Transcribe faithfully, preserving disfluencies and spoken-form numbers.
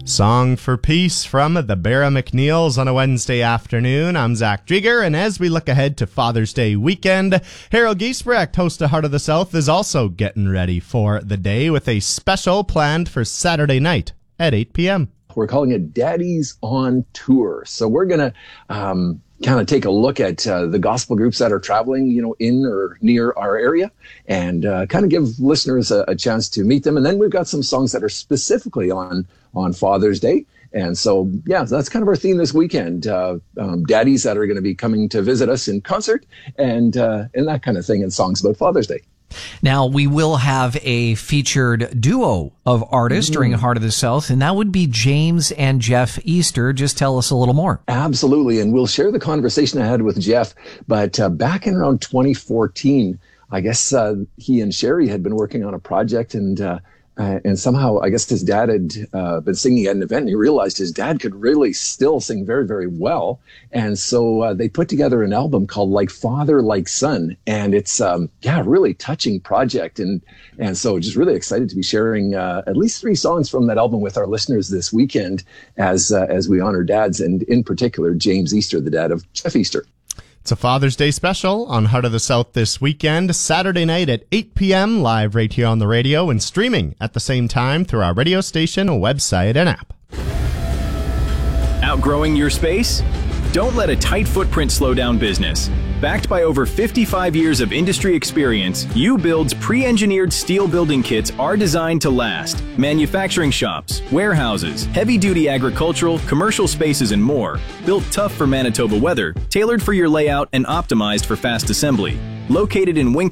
Song for Peace from the Barra McNeils on a Wednesday afternoon. I'm Zach Drieger, and as we look ahead to Father's Day weekend, Harold Giesbrecht, host of Heart of the South, is also getting ready for the day with a special planned for Saturday night at eight p.m. We're calling it Daddies on Tour. So we're going to um, kind of take a look at uh, the gospel groups that are traveling, you know, in or near our area, and uh, kind of give listeners a, a chance to meet them. And then we've got some songs that are specifically on on Father's Day. And so, yeah, that's kind of our theme this weekend. Uh, um, daddies that are going to be coming to visit us in concert and uh, and that kind of thing, and songs about Father's Day. Now, we will have a featured duo of artists mm-hmm. during Heart of the South, and that would be James and Jeff Easter. Just tell us a little more. Absolutely, and we'll share the conversation I had with Jeff. But uh, back in around twenty fourteen, I guess uh, he and Sherry had been working on a project, and uh, Uh, and somehow, I guess his dad had uh, been singing at an event, and he realized his dad could really still sing very, very well. And so uh, they put together an album called Like Father, Like Son. And it's, um, yeah, a really touching project. And and so just really excited to be sharing uh, at least three songs from that album with our listeners this weekend as, uh, as we honor dads, and in particular, James Easter, the dad of Jeff Easter. It's a Father's Day special on Heart of the South this weekend, Saturday night at eight p.m., live right here on the radio and streaming at the same time through our radio station, website, and app. Outgrowing your space? Don't let a tight footprint slow down business. Backed by over fifty-five years of industry experience, U-Build's pre-engineered steel building kits are designed to last. Manufacturing shops, warehouses, heavy-duty agricultural, commercial spaces, and more. Built tough for Manitoba weather, tailored for your layout, and optimized for fast assembly. Located in Wink